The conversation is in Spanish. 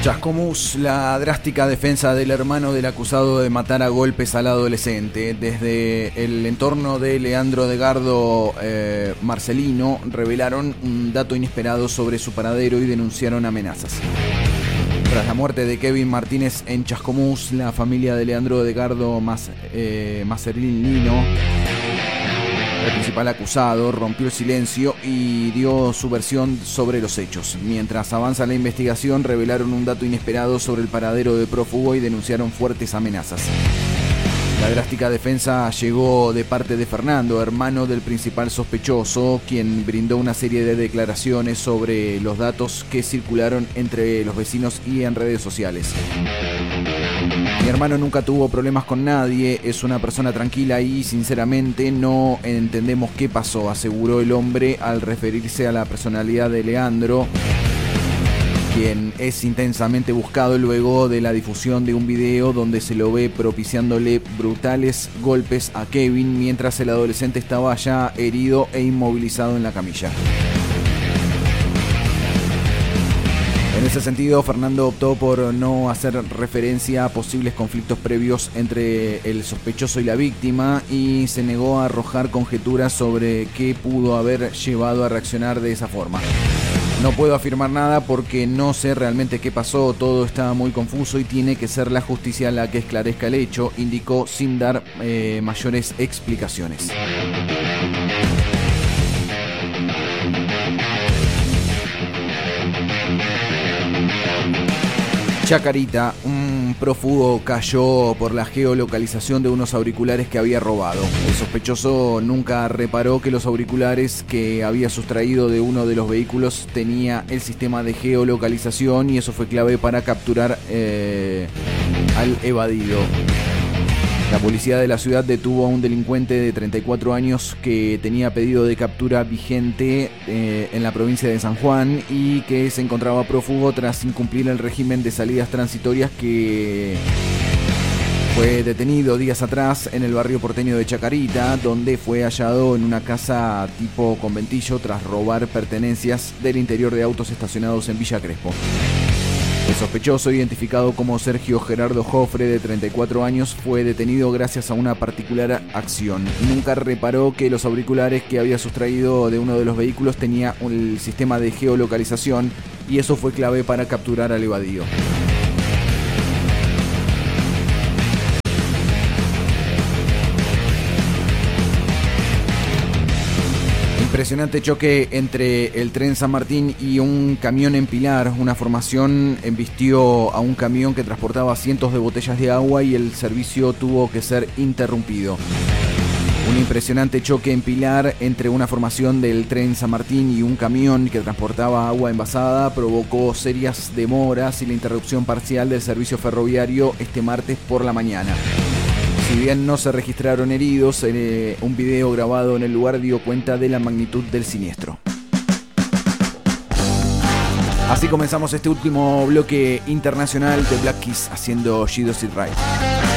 Chascomús, la drástica defensa del hermano del acusado de matar a golpes al adolescente. Desde el entorno de Leandro Edgardo Marcelino revelaron un dato inesperado sobre su paradero y denunciaron amenazas. Tras la muerte de Kevin Martínez en Chascomús, la familia de Leandro Edgardo Marcelino, el principal acusado, rompió el silencio y dio su versión sobre los hechos. Mientras avanza la investigación, revelaron un dato inesperado sobre el paradero de prófugo y denunciaron fuertes amenazas. La drástica defensa llegó de parte de Fernando, hermano del principal sospechoso, quien brindó una serie de declaraciones sobre los datos que circularon entre los vecinos y en redes sociales. Mi hermano nunca tuvo problemas con nadie, es una persona tranquila y sinceramente no entendemos qué pasó, aseguró el hombre al referirse a la personalidad de Leandro, quien es intensamente buscado luego de la difusión de un video donde se lo ve propiciándole brutales golpes a Kevin mientras el adolescente estaba ya herido e inmovilizado en la camilla. En ese sentido, Fernando optó por no hacer referencia a posibles conflictos previos entre el sospechoso y la víctima y se negó a arrojar conjeturas sobre qué pudo haber llevado a reaccionar de esa forma. No puedo afirmar nada porque no sé realmente qué pasó, todo está muy confuso y tiene que ser la justicia la que esclarezca el hecho, indicó sin dar mayores explicaciones. Chacarita, un prófugo cayó por la geolocalización de unos auriculares que había robado. El sospechoso nunca reparó que los auriculares que había sustraído de uno de los vehículos tenía el sistema de geolocalización y eso fue clave para capturar al evadido. La policía de la ciudad detuvo a un delincuente de 34 años que tenía pedido de captura vigente en la provincia de San Juan y que se encontraba prófugo tras incumplir el régimen de salidas transitorias que fue detenido días atrás en el barrio porteño de Chacarita, donde fue hallado en una casa tipo conventillo tras robar pertenencias del interior de autos estacionados en Villa Crespo. El sospechoso, identificado como Sergio Gerardo Jofre, de 34 años, fue detenido gracias a una particular acción. Nunca reparó que los auriculares que había sustraído de uno de los vehículos tenía el sistema de geolocalización y eso fue clave para capturar al evadido. Impresionante choque entre el tren San Martín y un camión en Pilar. Una formación embistió a un camión que transportaba cientos de botellas de agua y el servicio tuvo que ser interrumpido. Un impresionante choque en Pilar entre una formación del tren San Martín y un camión que transportaba agua envasada provocó serias demoras y la interrupción parcial del servicio ferroviario este martes por la mañana. Si bien no se registraron heridos, un video grabado en el lugar dio cuenta de la magnitud del siniestro. Así comenzamos este último bloque internacional de Black Keys haciendo She Does It Right.